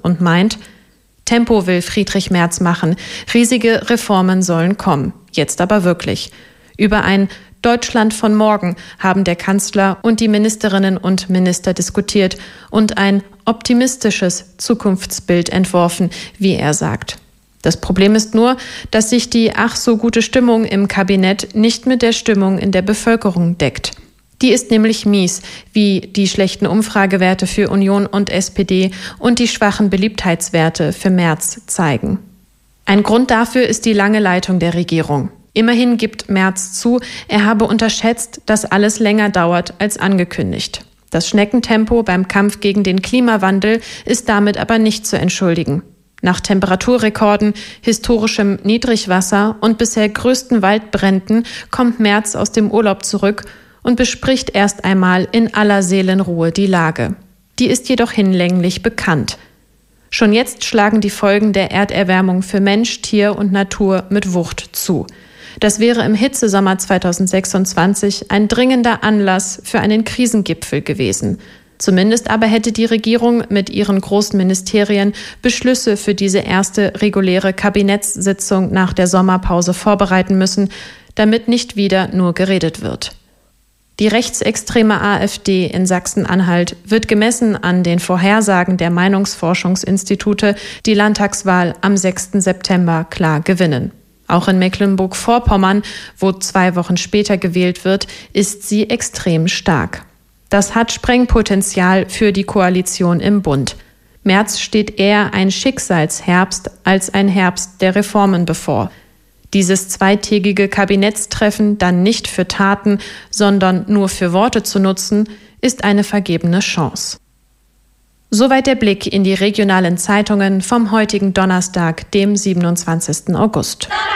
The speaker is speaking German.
und meint: Tempo will Friedrich Merz machen, riesige Reformen sollen kommen, jetzt aber wirklich. Über ein Deutschland von morgen haben der Kanzler und die Ministerinnen und Minister diskutiert und ein optimistisches Zukunftsbild entworfen, wie er sagt. Das Problem ist nur, dass sich die ach so gute Stimmung im Kabinett nicht mit der Stimmung in der Bevölkerung deckt. Die ist nämlich mies, wie die schlechten Umfragewerte für Union und SPD und die schwachen Beliebtheitswerte für Merz zeigen. Ein Grund dafür ist die lange Leitung der Regierung. Immerhin gibt Merz zu, er habe unterschätzt, dass alles länger dauert als angekündigt. Das Schneckentempo beim Kampf gegen den Klimawandel ist damit aber nicht zu entschuldigen. Nach Temperaturrekorden, historischem Niedrigwasser und bisher größten Waldbränden kommt Merz aus dem Urlaub zurück und bespricht erst einmal in aller Seelenruhe die Lage. Die ist jedoch hinlänglich bekannt. Schon jetzt schlagen die Folgen der Erderwärmung für Mensch, Tier und Natur mit Wucht zu. Das wäre im Hitzesommer 2026 ein dringender Anlass für einen Krisengipfel gewesen. Zumindest aber hätte die Regierung mit ihren großen Ministerien Beschlüsse für diese erste reguläre Kabinettssitzung nach der Sommerpause vorbereiten müssen, damit nicht wieder nur geredet wird. Die rechtsextreme AfD in Sachsen-Anhalt wird gemessen an den Vorhersagen der Meinungsforschungsinstitute die Landtagswahl am 6. September klar gewinnen. Auch in Mecklenburg-Vorpommern, wo 2 Wochen später gewählt wird, ist sie extrem stark. Das hat Sprengpotenzial für die Koalition im Bund. Merz steht eher ein Schicksalsherbst als ein Herbst der Reformen bevor. Dieses zweitägige Kabinettstreffen dann nicht für Taten, sondern nur für Worte zu nutzen, ist eine vergebene Chance. Soweit der Blick in die regionalen Zeitungen vom heutigen Donnerstag, dem 27. August.